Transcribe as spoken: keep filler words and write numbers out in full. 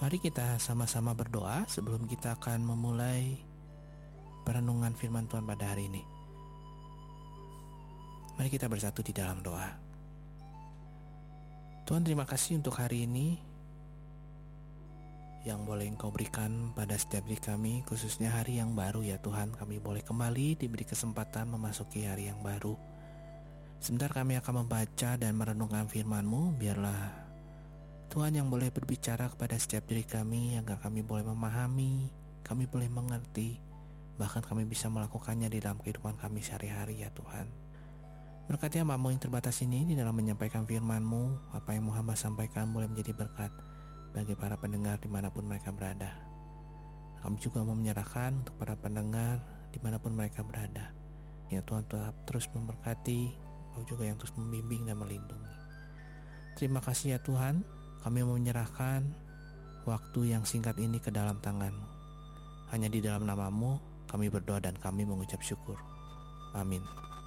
Mari kita sama-sama berdoa sebelum kita akan memulai perenungan firman Tuhan pada hari ini. Mari kita bersatu di dalam doa. Tuhan, terima kasih untuk hari ini yang boleh Engkau berikan pada setiap diri kami, khususnya hari yang baru ya Tuhan. Kami boleh kembali diberi kesempatan memasuki hari yang baru. Sebentar kami akan membaca dan merenungkan firman-Mu. Biarlah Tuhan yang boleh berbicara kepada setiap diri kami, agar kami boleh memahami, kami boleh mengerti, bahkan kami bisa melakukannya di dalam kehidupan kami sehari-hari ya Tuhan. Berkati hamba-Mu yang terbatas ini di dalam menyampaikan firman-Mu. Apa yang Muhammad sampaikan boleh menjadi berkat bagi para pendengar dimanapun mereka berada. Kami juga mau menyerahkan untuk para pendengar dimanapun mereka berada. Ya Tuhan, tetap terus memberkati, Kau juga yang terus membimbing dan melindungi. Terima kasih ya Tuhan. Kami mau menyerahkan waktu yang singkat ini ke dalam tangan-Mu. Hanya di dalam nama-Mu kami berdoa dan kami mengucap syukur. Amin.